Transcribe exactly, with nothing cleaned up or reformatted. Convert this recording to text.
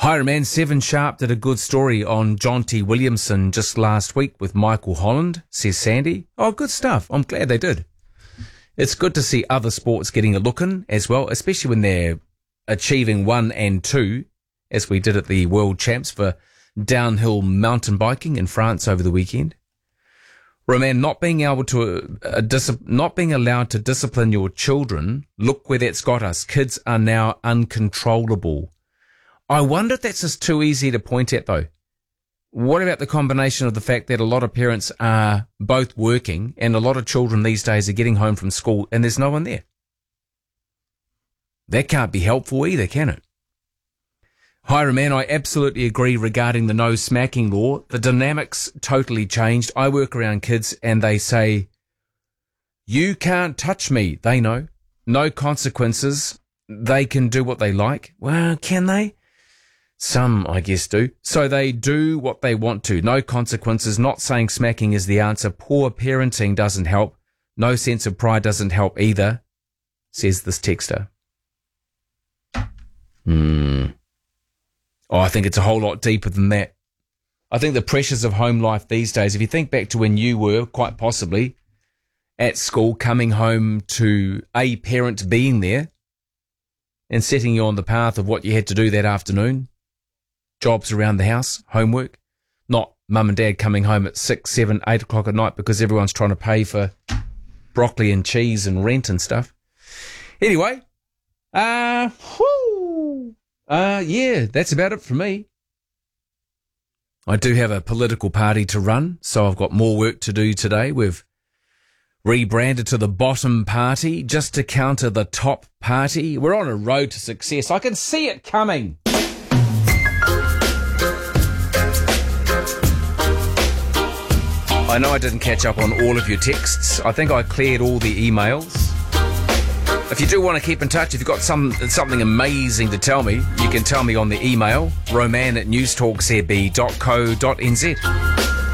Hi, man. Seven Sharp did a good story on John T. Williamson just last week with Michael Holland, says Sandy. Oh, good stuff. I'm glad they did. It's good to see other sports getting a look in as well, especially when they're achieving one and two, as we did at the World Champs for downhill mountain biking in France over the weekend. Roman, not being able to, uh, dis- not being allowed to discipline your children, look where that's got us. Kids are now uncontrollable. I wonder if that's just too easy to point at, though. What about the combination of the fact that a lot of parents are both working and a lot of children these days are getting home from school and there's no one there? That can't be helpful either, can it? Hi, Roman, I absolutely agree regarding the no smacking law. The dynamics totally changed. I work around kids and they say, you can't touch me. They know. No consequences. They can do what they like. Well, can they? Some, I guess, do. So they do what they want to. No consequences. Not saying smacking is the answer. Poor parenting doesn't help. No sense of pride doesn't help either, says this texter. Hmm. Oh, I think it's a whole lot deeper than that. I think the pressures of home life these days, if you think back to when you were, quite possibly, at school, coming home to a parent being there and setting you on the path of what you had to do that afternoon, jobs around the house, homework, not mum and dad coming home at six, seven, eight o'clock at night because everyone's trying to pay for broccoli and cheese and rent and stuff. Anyway, uh, whoo, uh, yeah, that's about it for me. I do have a political party to run, so I've got more work to do today. We've rebranded to the bottom party just to counter the top party. We're on a road to success. I can see it coming. I know I didn't catch up on all of your texts. I think I cleared all the emails. If you do want to keep in touch, if you've got some something amazing to tell me, you can tell me on the email, roman at newstalk z b dot co dot n z.